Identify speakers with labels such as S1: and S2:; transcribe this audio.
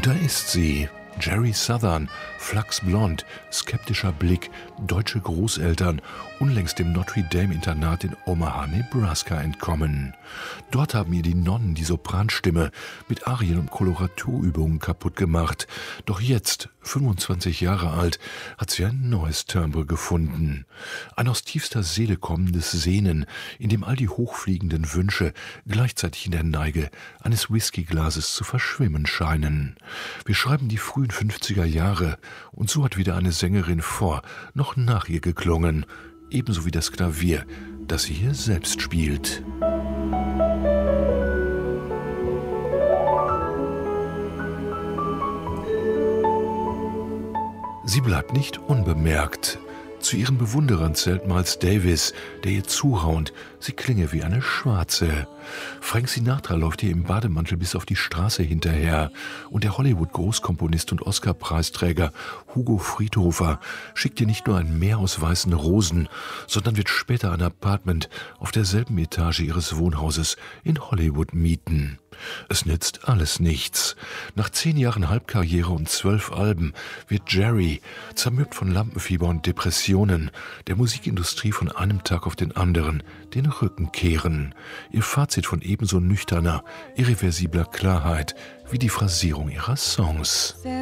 S1: Da ist sie, Jerry Southern, flachsblond, skeptischer Blick, deutsche Großeltern, unlängst dem Notre-Dame-Internat in Omaha, Nebraska entkommen. Dort haben ihr die Nonnen die Sopranstimme mit Arien- und Koloraturübungen kaputt gemacht. Doch jetzt, 25 Jahre alt, hat sie ein neues Timbre gefunden. Ein aus tiefster Seele kommendes Sehnen, in dem all die hochfliegenden Wünsche gleichzeitig in der Neige eines Whiskyglases zu verschwimmen scheinen. Wir schreiben die frühen 50er Jahre und so hat wieder eine Sängerin vor, noch nach ihr geklungen, ebenso wie das Klavier, das sie hier selbst spielt. Sie bleibt nicht unbemerkt. Zu ihren Bewunderern zählt Miles Davis, der ihr zuraunt, sie klinge wie eine Schwarze. Frank Sinatra läuft ihr im Bademantel bis auf die Straße hinterher. Und der Hollywood-Großkomponist und Oscar-Preisträger Hugo Friedhofer schickt ihr nicht nur ein Meer aus weißen Rosen, sondern wird später ein Apartment auf derselben Etage ihres Wohnhauses in Hollywood mieten. Es nützt alles nichts. Nach 10 Jahren Halbkarriere und 12 Alben wird Jerry, zermürbt von Lampenfieber und Depressionen, der Musikindustrie von einem Tag auf den anderen den Rücken kehren. Ihr Fazit von ebenso nüchterner, irreversibler Klarheit wie die Phrasierung ihrer Songs.